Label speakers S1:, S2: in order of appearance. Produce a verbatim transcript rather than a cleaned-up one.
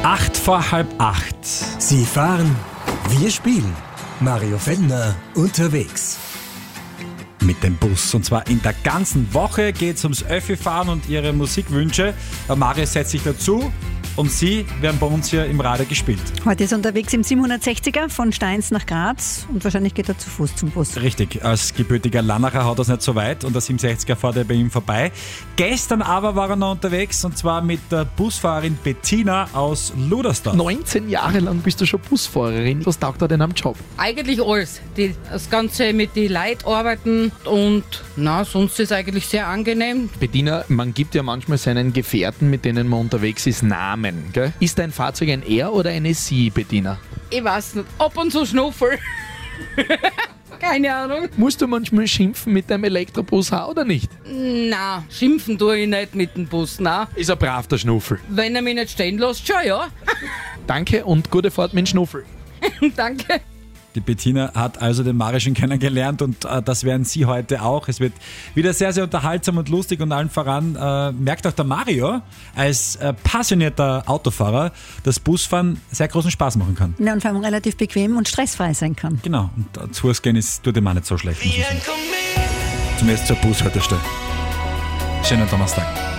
S1: Acht vor halb acht.
S2: Sie fahren, wir spielen. Mario Fellner unterwegs.
S1: Mit dem Bus. Und zwar in der ganzen Woche geht es ums Öffi-Fahren und Ihre Musikwünsche. Mario setzt sich dazu und Sie werden bei uns hier im Radio gespielt.
S3: Heute ist er unterwegs im siebenhundertsechziger von Steins nach Graz und wahrscheinlich geht er zu Fuß zum Bus.
S1: Richtig, als gebürtiger Lannacher hat er es nicht so weit und der siebenundsechziger fährt er bei ihm vorbei. Gestern aber war er noch unterwegs und zwar mit der Busfahrerin Bettina aus Ludersdorf.
S4: neunzehn Jahre lang bist du schon Busfahrerin. Was taugt dir denn am Job?
S5: Eigentlich alles. Die, das Ganze mit den Leuten arbeiten und na, sonst ist es eigentlich sehr angenehm.
S4: Bettina, man gibt ja manchmal seinen Gefährten, mit denen man unterwegs ist, Namen. Gell? Ist dein Fahrzeug ein Er oder eine Sie, Bettina?
S5: Ich weiß nicht, ab und zu Schnuffel. Keine Ahnung.
S4: Musst du manchmal schimpfen mit deinem Elektrobus auch oder nicht?
S5: Na, schimpfen tue ich nicht mit dem Bus, na.
S4: Ist ein brav, der Schnuffel.
S5: Wenn er mich nicht stehen lässt, schon ja.
S4: Danke und gute Fahrt mit dem Schnuffel.
S5: Danke.
S1: Die Bettina hat also den Mario schon kennengelernt und äh, das werden Sie heute auch. Es wird wieder sehr, sehr unterhaltsam und lustig und allen voran äh, merkt auch der Mario als äh, passionierter Autofahrer, dass Busfahren sehr großen Spaß machen kann.
S3: Ja, und vor allem relativ bequem und stressfrei sein kann.
S1: Genau, und äh, zu Fuß gehen ist, tut dem auch nicht so schlecht. Muss ich sagen. Zumindest zur Bushaltestelle. Schönen Donnerstag.